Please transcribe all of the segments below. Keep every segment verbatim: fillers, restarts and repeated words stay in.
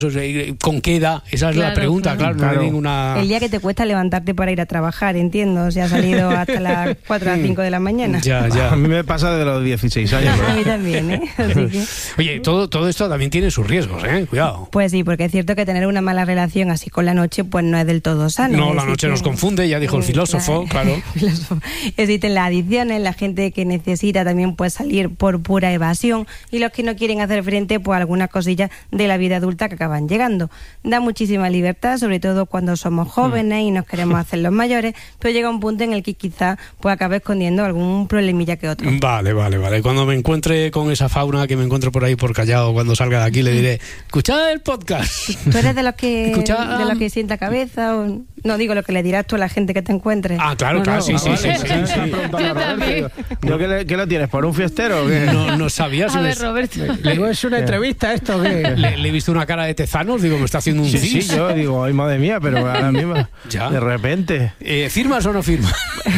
¿Con qué edad? Esa es claro, la pregunta, claro, claro, claro. No hay ninguna... El día que te cuesta levantarte para ir a trabajar, entiendo, o sea, has salido hasta las cuatro a las cinco de la mañana. Ya, ya. A mí me pasa de los dieciséis años. A mí también, ¿eh? Así que... Oye, todo, todo esto también tiene sus riesgos, ¿eh? Cuidado. Pues sí, porque es cierto que tener una mala relación así con la noche, pues no es del todo sano. No, la noche que... nos confunde, ya dijo el filósofo, claro. claro. Existen las adicciones, la gente que necesita también pues salir por pura evasión y los que no quieren hacer frente pues a algunas cosillas de la vida adulta que acaban llegando. Da muchísima libertad, sobre todo cuando somos jóvenes y nos queremos hacer los mayores, pero llega un punto en el que quizá pues acabe escondiendo algún problemilla que otro. Vale, vale, vale. Cuando me encuentre con esa fauna que me encuentro por ahí por Callao, cuando salga de aquí le diré, escuchad el podcast. ¿Tú eres de los que Escuchad... de los que sienta cabeza o no? Digo lo que le dirás tú a la gente que te encuentre. Ah, claro, no, claro, no. sí, sí, ah, sí, vale, sí, sí, sí, sí. Yo también. ¿Yo qué, le, qué lo tienes? ¿Por un fiestero o qué? No, no sabía si A me... ver, Roberto. Le, le, ¿Es una entrevista esto? ¿Qué? Le, le he visto una cara de tezanos, digo, me está haciendo un Sí, cis. sí, yo digo, ay, madre mía, pero ahora mismo, Ya. de repente. Eh, ¿Firmas o no firmas?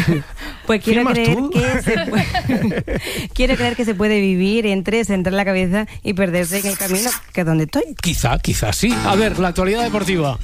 Pues quiero ¿Firmas creer tú? que se puede, quiero creer que se puede vivir entre centrar la cabeza y perderse en el camino, que es donde estoy. Quizá, quizá sí. A ver, la actualidad deportiva.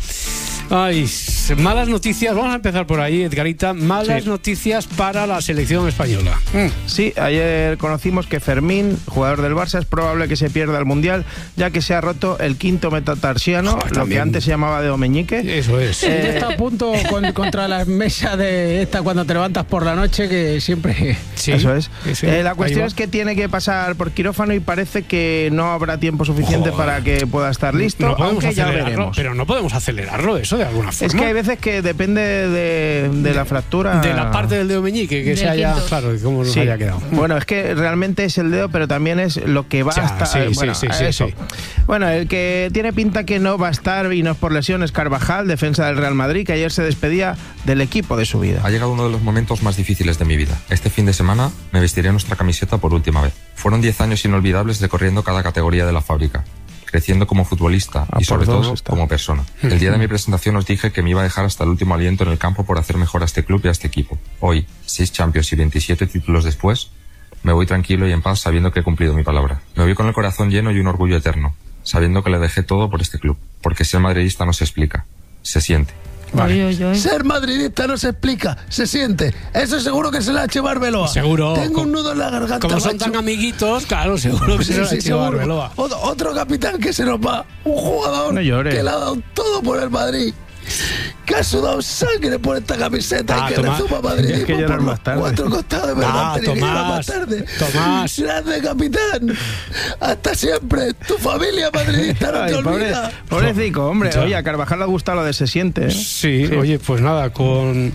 Ay, malas noticias. Vamos a empezar por ahí, Edgarita. Malas Sí. noticias para la selección española. Mm. Sí, ayer conocimos que Fermín, jugador del Barça, es probable que se pierda el Mundial, ya que se ha roto el quinto metatarsiano, Joder, lo que también. antes se llamaba dedo meñique. Eso es. Ya está a punto con- contra las mesas de esta cuando te levantas por la noche, que siempre... Sí, Eso es. sí, Eh, la ahí cuestión va. es que tiene que pasar por quirófano y parece que no habrá tiempo suficiente Joder. para que pueda estar listo, No podemos aunque ya acelerarlo, veremos. pero no podemos acelerarlo eso de alguna forma. Es que hay veces que depende de, de la fractura. de la parte del dedo meñique que Del se haya, quinto. claro, de cómo nos Sí. haya quedado. Bueno, es que realmente es el dedo, pero también es lo que va Ya, hasta. sí, eh, sí, bueno, sí, sí, eso. sí. Bueno, el que tiene pinta que no va a estar y no es por lesiones, Carvajal, defensa del Real Madrid, que ayer se despedía del equipo de su vida. Ha llegado uno de los momentos más difíciles de mi vida. Este fin de semana me vestiré nuestra camiseta por última vez. Fueron diez años inolvidables recorriendo cada categoría de la fábrica, creciendo como futbolista Ah, y por sobre dos todo está. como persona. El día de mi presentación os dije que me iba a dejar hasta el último aliento en el campo por hacer mejor a este club y a este equipo. Hoy, seis Champions y veintisiete títulos después, me voy tranquilo y en paz sabiendo que he cumplido mi palabra. Me voy con el corazón lleno y un orgullo eterno, sabiendo que le dejé todo por este club, porque ser madridista no se explica, se siente. Oy, oy, oy. Ser madridista no se explica, se siente. Eso seguro que se la ha hecho Arbeloa. Seguro. Tengo un nudo en la garganta. Como son macho. tan amiguitos, claro, seguro que Sí, se lo ha sí, hecho seguro. Arbeloa. Ot- Otro capitán que se nos va. Un jugador No llores. que le ha dado todo por el Madrid. Que ha sudado sangre por esta camiseta Ah, y que Tomás. rezuma madridismo Es que llorar por los más tarde. cuatro costados de verdad. Ah, Tomás, más tarde. Tomás. Grande capitán. Hasta siempre. Tu familia madridista no Ay, te pobre, olvida. pobrecito, hombre. Ya. Oye, a Carvajal le ha gustado lo de se siente. ¿eh? Sí, oye, pues nada, con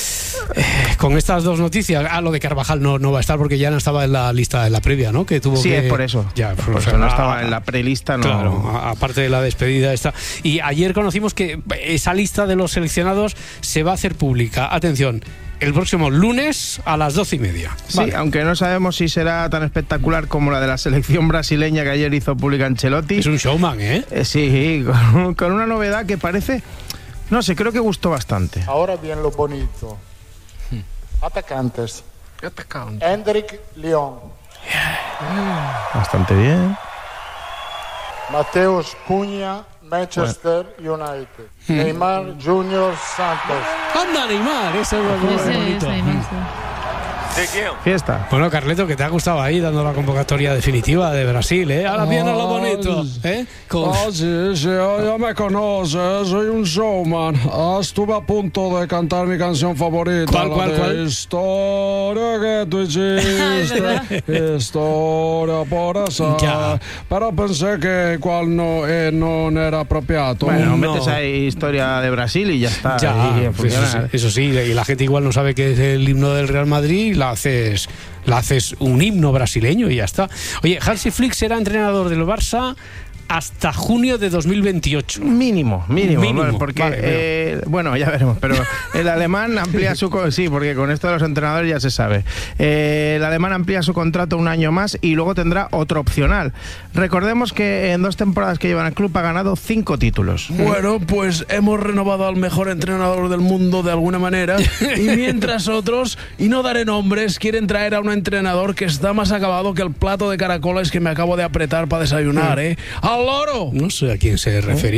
eh, con estas dos noticias. Ah, lo de Carvajal no, no va a estar porque ya no estaba en la lista de la previa, ¿no? Que tuvo Sí, que... es por eso. Ya, por o eso sea, no a- estaba en la prelista, no. Claro, a- aparte de la despedida esta. Y ayer conocimos que esa lista de los seleccionados se va a hacer pública. Atención, el próximo lunes a las doce y media. Sí, Vale. aunque no sabemos si será tan espectacular como la de la selección brasileña que ayer hizo pública Ancelotti. Es un showman, ¿eh? Eh, sí, con, con una novedad que parece, no sé, creo que gustó bastante. Ahora bien lo bonito. Atacantes. Hendrik León, Bastante bien. Mateus Cunha, Manchester United. Neymar Junior Santos. ¡Anda, Neymar! Eso es muy Ese, bonito. ese, ese. Fiesta. Bueno, Carleto, que te ha gustado ahí dando la convocatoria definitiva de Brasil, ¿eh? Ahora viene lo bonito, ¿eh? Con... Ah, sí, sí, ya me conoces, soy un showman. Ah, estuve a punto de cantar mi canción favorita. ¿Cuál, la cuál, de cuál? Historia que tú hiciste, historia por esa. Ya. Pero pensé que igual no, eh, no era apropiado. Bueno, no. metes ahí historia de Brasil y ya está. Ya, y a pues eso, sí, funcionar. eso sí, y la gente igual no sabe qué es el himno del Real Madrid, la haces, la haces un himno brasileño y ya está. Oye, Hansi Flick será entrenador del Barça hasta junio de dos mil veintiocho. Mínimo, mínimo, Mínimo, bueno, porque vale, eh, bueno, ya veremos, pero el alemán amplía su co- sí, porque con esto de los entrenadores ya se sabe. Eh, el alemán amplía su contrato un año más y luego tendrá otro opcional. Recordemos que en dos temporadas que lleva en el club ha ganado cinco títulos. Bueno, pues hemos renovado al mejor entrenador del mundo de alguna manera y mientras otros, y no daré nombres, quieren traer a un entrenador que está más acabado que el plato de caracoles que me acabo de apretar para desayunar, ¿eh? al loro. No sé a quién se refería.